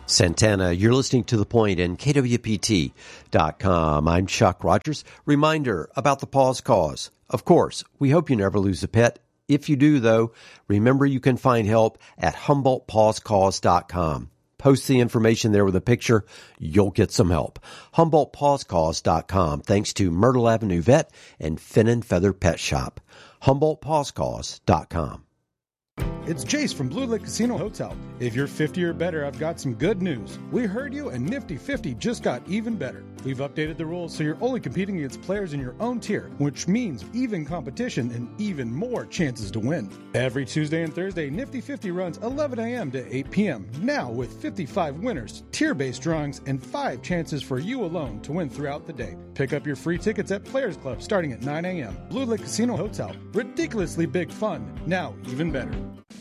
Santana, you're listening to The Point and KWPT.com. I'm Chuck Rogers. Reminder about the Paws Cause. Of course, we hope you never lose a pet. If you do, though, remember you can find help at HumboldtPawsCause.com. Post the information there with a picture. You'll get some help. HumboldtPawsCause.com. Thanks to Myrtle Avenue Vet and Fin and Feather Pet Shop. HumboldtPawsCause.com. It's Jace from Blue Lake Casino Hotel. If you're 50 or better, I've got some good news. We heard you, and Nifty 50 just got even better. We've updated the rules so you're only competing against players in your own tier, which means even competition and even more chances to win. Every Tuesday and Thursday, Nifty 50 runs 11 a.m. to 8 p.m. Now with 55 winners, tier-based drawings, and 5 chances for you alone to win throughout the day. Pick up your free tickets at Players Club starting at 9 a.m. Blue Lake Casino Hotel. Ridiculously big fun. Now even better.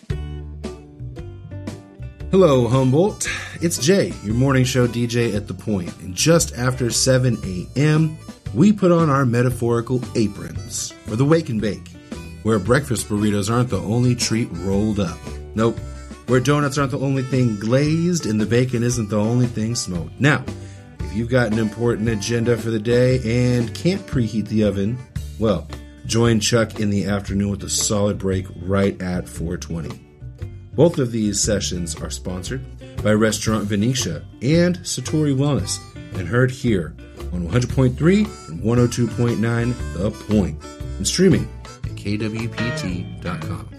Hello, Humboldt. It's Jay, your morning show DJ at The Point. And just after 7 a.m., we put on our metaphorical aprons for the Wake and Bake, where breakfast burritos aren't the only treat rolled up. Nope. Where donuts aren't the only thing glazed and the bacon isn't the only thing smoked. Now, if you've got an important agenda for the day and can't preheat the oven, well, join Chuck in the afternoon with a solid break right at 4:20. Both of these sessions are sponsored by Restaurant Venetia and Satori Wellness and heard here on 100.3 and 102.9 The Point and streaming at KWPT.com.